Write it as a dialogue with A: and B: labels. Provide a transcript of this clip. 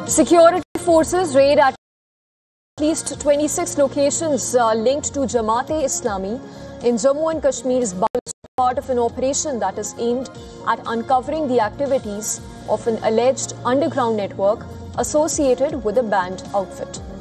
A: Security forces raid at least 26 locations linked to Jamaat-e-Islami in Jammu and Kashmir's Bawal, part of an operation that is aimed at uncovering the activities of an alleged underground network associated with the banned outfit.